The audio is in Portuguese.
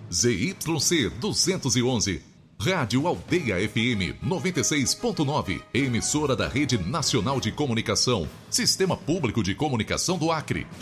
ZYC 211, Rádio Aldeia FM 96.9, emissora da Rede Nacional de Comunicação, Sistema Público de Comunicação do Acre.